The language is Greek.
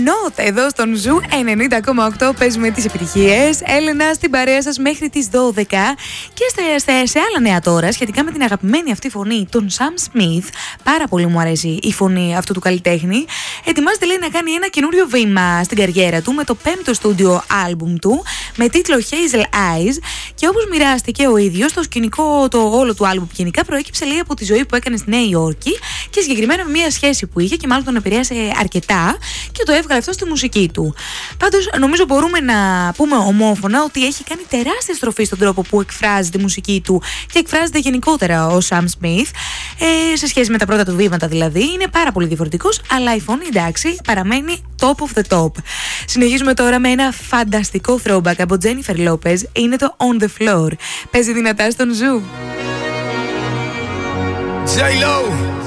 Not εδώ στον Ζου 90,8 παίζουμε τις επιτυχίες. Έλενα στην παρέα σας μέχρι τις 12. Και σε άλλα νέα τώρα σχετικά με την αγαπημένη αυτή φωνή, τον Sam Smith. Πάρα πολύ μου αρέσει η φωνή αυτού του καλλιτέχνη. Ετοιμάζεται, λέει, να κάνει ένα καινούριο βήμα στην καριέρα του με το 5ο στούντιο άλμπουμ του με τίτλο Hazel Eyes. Και όπως μοιράστηκε ο ίδιος, το σκηνικό το όλο του άλμπουμ γενικά προέκυψε, λέει, από τη ζωή που έκανε στη Νέα Υόρκη και συγκεκριμένα με μια σχέση που είχε και μάλλον τον επηρέασε αρκετά και το έβγαλε αυτό στη μουσική του. Πάντως, νομίζω μπορούμε να πούμε ομόφωνα ότι έχει κάνει τεράστια στροφή στον τρόπο που εκφράζει τη μουσική του και εκφράζεται γενικότερα ο Sam Smith. Σε σχέση με τα πρώτα του βήματα, δηλαδή, είναι πάρα πολύ διαφορετικός, αλλά η φωνή, εντάξει, παραμένει top of the top. Συνεχίζουμε τώρα με ένα φανταστικό throwback από Jennifer Lopez. Είναι το On the Floor. Παίζει δυνατά στον Ζου. J-Lo.